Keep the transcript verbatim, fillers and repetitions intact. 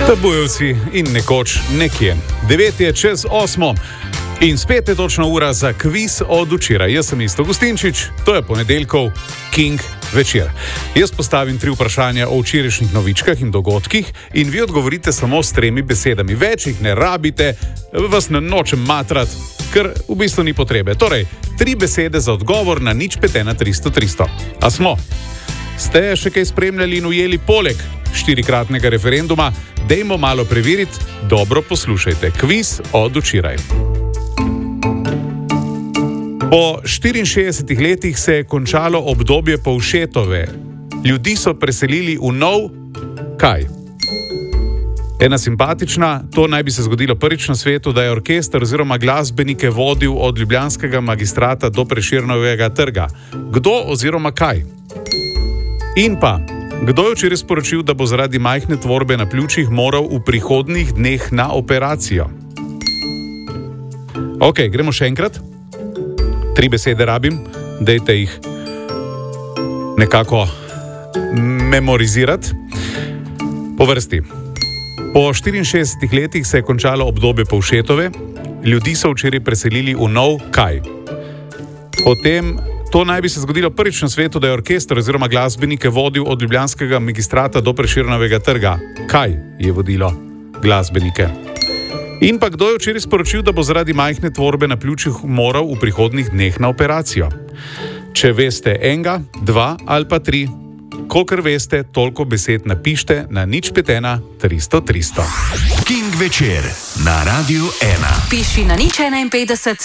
Tabujevci in nekoč nekje. Devet je čez osmo in spet je točna ura za kviz od včeraj. Jaz sem Isto Gustinčič, to je ponedeljkov King večer. Jaz postavim tri vprašanja o včerajšnjih novičkah in dogodkih in vi odgovorite samo s tremi besedami. Več jih ne rabite, vas ne nočem matrat, ker v bistvu ni potrebe. Torej, tri besede za odgovor na nič pet ena tristo tristo. A smo? Ste še kaj spremljali in ujeli poleg štirikratnega referenduma? Dejmo malo preveriti, dobro poslušajte. Kviz od včeraj. Po štiriinšestdesetih letih se je končalo obdobje Povšetove. Ljudi so preselili v nov kaj? Ena simpatična, to naj bi se zgodilo prvič na svetu, da je orkester oziroma glasbenike vodil od ljubljanskega magistrata do Prešernovega trga. Kdo oziroma kaj? In pa, kdo je včeraj sporočil, da bo zaradi majhne tvorbe na pljučih moral v prihodnjih dneh na operacijo? Ok, gremo še enkrat. Tri besede rabim, dejte jih nekako memorizirati. Po vrsti. Po štiriinšestdesetih letih se je končalo obdobje Povšetove. Ljudi so včeraj preselili v nov kaj? Potem, to naj bi se zgodilo prvič na svetu, da je orkester oziroma glasbenike vodil od ljubljanskega magistrata do Prešernovega trga. Kaj je vodilo glasbenike? In pa kdo je včeraj sporočil, da bo zaradi majhne tvorbe na pljučih moral v prihodnjih dneh na operacijo? Če veste enega, dva ali pa tri, kolikor veste, toliko besed napište na nič pet ena tristo tristo. King večer na Radiu ena. Piši na nič enainpetdeset